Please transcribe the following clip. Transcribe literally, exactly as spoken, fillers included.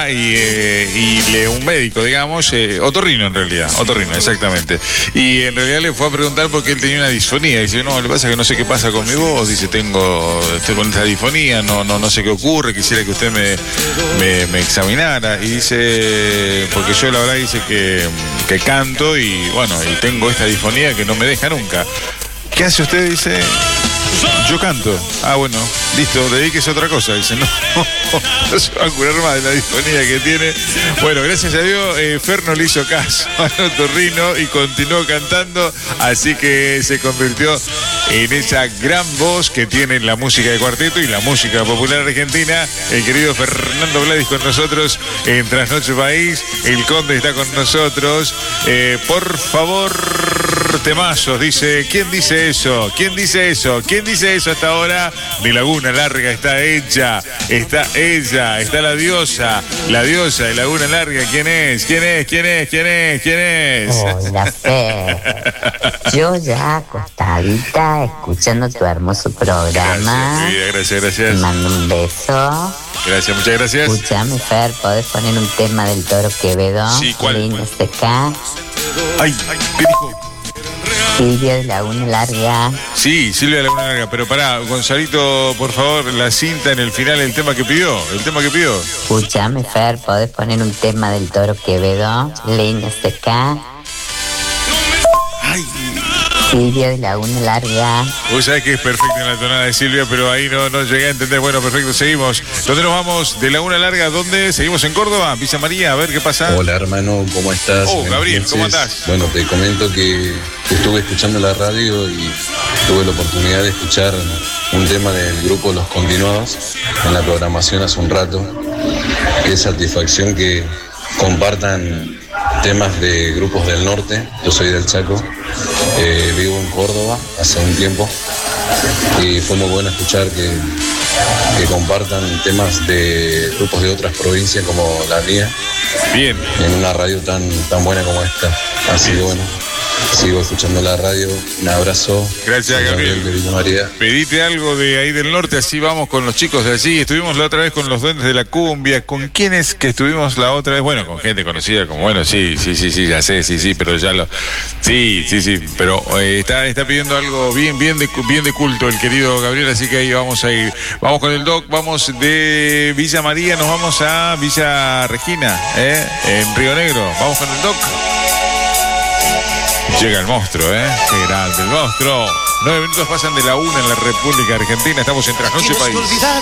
acá y, eh, y le, un médico, digamos, eh, otorrino en realidad, otorrino, exactamente. Y en realidad le fue a preguntar porque él tenía una disfonía. Y dice, no, lo que pasa es que no sé qué pasa con mi voz. Dice, tengo, estoy con esta disfonía, no, no, no sé qué ocurre, quisiera que usted me, me, me examinara. Y dice, porque yo la verdad dice que, que canto y bueno, y tengo esta disfonía que no me deja nunca. ¿Qué hace usted? Dice, yo canto. Ah, bueno, listo, dedíquese a otra cosa. Dice, no, no se va a curar más de la disfonía que tiene. Bueno, gracias a Dios, eh, Fer no le hizo caso al otorrino y continuó cantando, así que se convirtió en esa gran voz que tiene la música de cuarteto y la música popular argentina. El querido Fernando Gladys con nosotros en Trasnoche País. El Conde está con nosotros. Eh, por favor, temazos, dice. ¿Quién dice eso? ¿Quién dice eso? ¿Quién dice eso hasta ahora? Mi Laguna Larga está hecha. Está ella. Está la diosa. La diosa de Laguna Larga. ¿Quién es? ¿Quién es? ¿Quién es? ¿Quién es? ¿Quién es? Hola, Fer. Yo ya acostadita escuchando tu hermoso programa. Gracias, querida, gracias, gracias. Te mando un beso. Gracias, muchas gracias. Escuchame, Fer, ¿podés poner un tema del Toro Quevedo? Sí, ¿cuál? Lindo este acá. Ay, ¿qué dijo? Silvia de Laguna Larga. Sí, Silvia de Laguna Larga, pero pará, Gonzalito, por favor, la cinta en el final, el tema que pidió, el tema que pidió. Escuchame, Fer, ¿podés poner un tema del Toro Quevedo? Lindo este acá. Ay. Silvia de Laguna Larga. Vos sabés que es perfecta en la tonada de Silvia, pero ahí no, no llegué a entender. Bueno, perfecto, seguimos. ¿Dónde nos vamos? De Laguna Larga, ¿dónde? ¿Seguimos en Córdoba? Villa María, a ver qué pasa. Hola, hermano, ¿cómo estás? Oh, Gabriel, ¿cómo andás? Bueno, te comento que estuve escuchando la radio y tuve la oportunidad de escuchar un tema del grupo Los Continuados en la programación hace un rato. Qué satisfacción que compartan temas de grupos del norte. Yo soy del Chaco, eh, vivo en Córdoba hace un tiempo y fue muy bueno escuchar que, que compartan temas de grupos de otras provincias como la mía. Bien. En una radio tan, tan buena como esta. Así que bueno, sigo escuchando la radio. Un abrazo. Gracias, Gabriel. Gabriel, María. Pedite algo de ahí del norte, así vamos con los chicos de allí. Estuvimos la otra vez con los duendes de la cumbia. ¿Con quiénes que estuvimos la otra vez? Bueno, con gente conocida, como bueno, sí, sí, sí, sí, ya sé, sí, sí, pero ya lo. Sí, sí, sí, pero eh, está, está pidiendo algo bien, bien de, bien de culto el querido Gabriel, así que ahí vamos a ir. Vamos con el doc, vamos de Villa María, nos vamos a Villa Regina, ¿eh? En Río Negro. Vamos con el doc. Llega el monstruo, ¿eh? Qué grande el monstruo. Nueve minutos pasan de la una en la República Argentina. Estamos en Trasnoche País.